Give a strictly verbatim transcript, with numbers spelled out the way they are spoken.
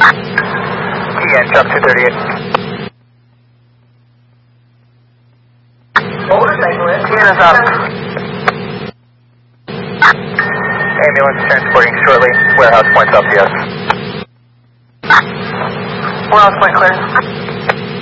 T N, jump two thirty-eight. T N is up. Ambulance transporting shortly. Warehouse point southwest. Warehouse point clear.